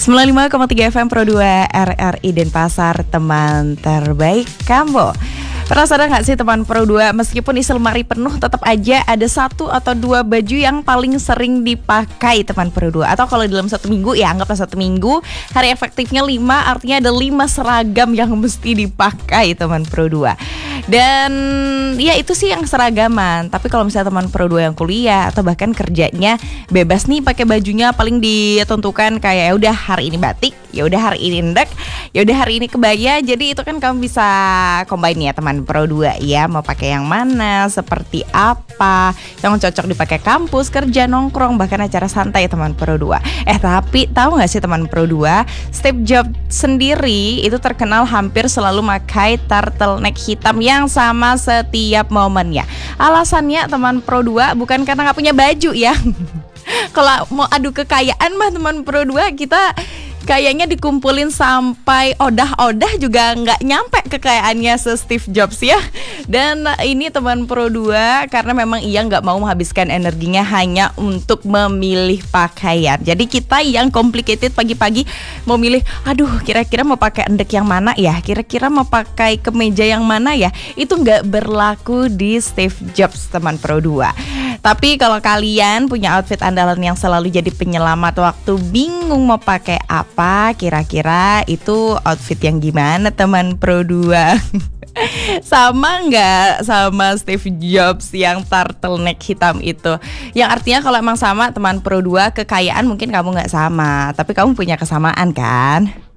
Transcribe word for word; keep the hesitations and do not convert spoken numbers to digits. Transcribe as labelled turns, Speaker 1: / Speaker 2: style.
Speaker 1: sembilan puluh lima koma tiga F M Pro dua R R I Denpasar, teman terbaik kamu. Pernah sadar gak sih teman Pro dua, meskipun isi lemari penuh tetap aja ada satu atau dua baju yang paling sering dipakai teman Pro dua. Atau kalau dalam satu minggu, ya anggaplah satu minggu, hari efektifnya lima, artinya ada lima seragam yang mesti dipakai teman Pro dua. Dan ya itu sih yang seragaman. Tapi kalau misalnya teman Pro dua yang kuliah atau bahkan kerjanya bebas nih pakai bajunya, paling ditentukan kayak ya udah hari ini batik, ya udah hari ini endek, ya udah hari ini kebaya. Jadi itu kan kamu bisa combine ya teman Pro dua ya, mau pakai yang mana, seperti apa yang cocok dipakai kampus, kerja, nongkrong, bahkan acara santai teman Pro dua. Eh tapi tahu nggak sih teman Pro dua, Steve Jobs sendiri itu terkenal hampir selalu pakai turtleneck hitam yang sama setiap momennya. Alasannya teman Pro dua bukan karena nggak punya baju ya. Kalau mau adu kekayaan mah teman Pro dua, kita kayaknya dikumpulin sampai odah-odah juga nggak nyampe kekayaannya se Steve Jobs ya. Dan ini teman Pro dua karena memang ia nggak mau menghabiskan energinya hanya untuk memilih pakaian. Jadi kita yang complicated pagi-pagi mau milih, aduh kira-kira mau pakai endek yang mana ya, kira-kira mau pakai kemeja yang mana ya, itu nggak berlaku di Steve Jobs teman Pro dua. Tapi kalau kalian punya outfit andalan yang selalu jadi penyelamat waktu bingung mau pakai apa, kira-kira itu outfit yang gimana teman Pro dua? Sama nggak sama Steve Jobs yang turtleneck hitam itu? Yang artinya kalau emang sama teman Pro dua, kekayaan mungkin kamu nggak sama, tapi kamu punya kesamaan kan?